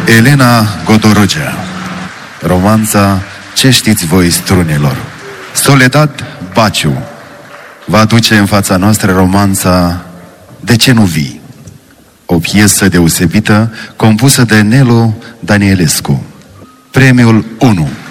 Elena Godorogea. Romanța Ce știți voi, strunilor. Soledad Baciu va aduce în fața noastră romanța De ce nu vii? O piesă deosebită compusă de Nelu Danielescu. Premiul 1.